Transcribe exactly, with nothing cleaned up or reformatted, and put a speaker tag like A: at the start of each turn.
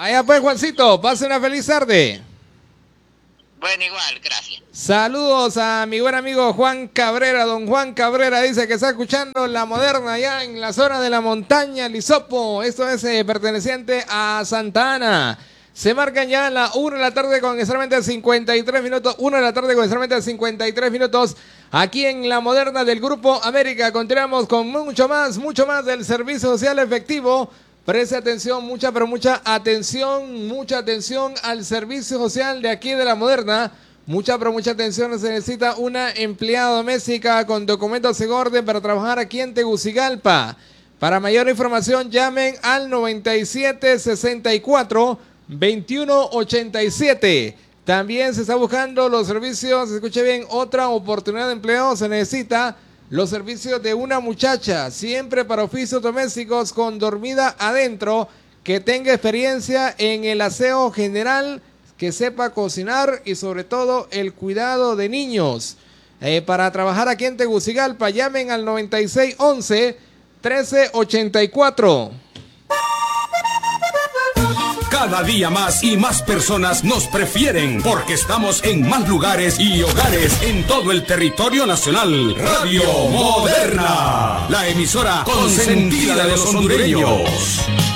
A: Allá pues, Juancito, pase una feliz tarde.
B: Bueno, igual, gracias.
A: Saludos a mi buen amigo Juan Cabrera. Don Juan Cabrera dice que está escuchando La Moderna allá en la zona de la montaña Lisopo. Esto es eh, perteneciente a Santa Ana. Se marcan ya la una de la tarde con exactamente cincuenta y tres minutos. una de la tarde con exactamente cincuenta y tres minutos. Aquí en La Moderna del Grupo América. Continuamos con mucho más, mucho más del servicio social efectivo. Preste atención, mucha, pero mucha atención, mucha atención al servicio social de aquí de La Moderna. Mucha, pero mucha atención. Se necesita una empleada doméstica con documentos en orden para trabajar aquí en Tegucigalpa. Para mayor información, llamen al noventa y siete sesenta y cuatro veintiuno ochenta y siete. También se está buscando los servicios, escuche bien, otra oportunidad de empleo. Se necesita los servicios de una muchacha, siempre para oficios domésticos con dormida adentro, que tenga experiencia en el aseo general, que sepa cocinar y sobre todo el cuidado de niños. Eh, para trabajar aquí en Tegucigalpa, llamen al noventa y seis once trece ochenta y cuatro.
C: Cada día más y más personas nos prefieren porque estamos en más lugares y hogares en todo el territorio nacional. Radio Moderna, la emisora consentida de los hondureños.